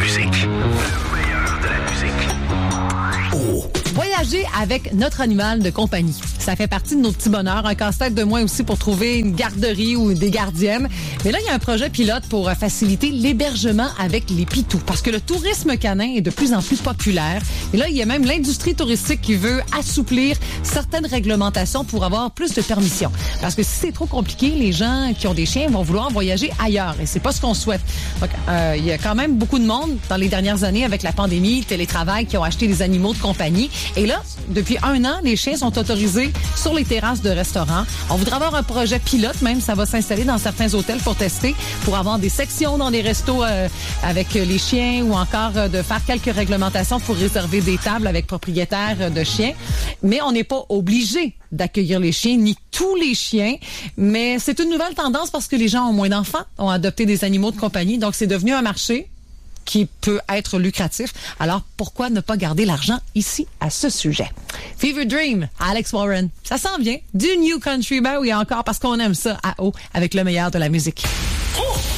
musique. Le meilleur de la musique. Oh. Voyager avec notre animal de compagnie. Ça fait partie de nos petits bonheurs. Un casse-tête de moins aussi pour trouver une garderie ou des gardiennes. Mais là, il y a un projet pilote pour faciliter l'hébergement avec les pitous. Parce que le tourisme canin est de plus en plus populaire. Et là, il y a même l'industrie touristique qui veut assouplir certaines réglementations pour avoir plus de permissions. Parce que si c'est trop compliqué, les gens qui ont des chiens vont vouloir voyager ailleurs. Et c'est pas ce qu'on souhaite. Donc, il y a quand même beaucoup de monde dans les dernières années avec la pandémie, le télétravail, qui ont acheté des animaux de compagnie. Et là, depuis 1 an, les chiens sont autorisés sur les terrasses de restaurants. On voudrait avoir un projet pilote, même, ça va s'installer dans certains hôtels pour tester, pour avoir des sections dans les restos avec les chiens ou encore de faire quelques réglementations pour réserver des tables avec propriétaires de chiens. Mais on n'est pas obligé d'accueillir les chiens, ni tous les chiens. Mais c'est une nouvelle tendance parce que les gens ont moins d'enfants, ont adopté des animaux de compagnie. Donc, c'est devenu un marché qui peut être lucratif. Alors, pourquoi ne pas garder l'argent ici à ce sujet? Fever Dream, Alex Warren. Ça s'en vient. Du New Country, ben oui, encore parce qu'on aime ça à haut avec le meilleur de la musique.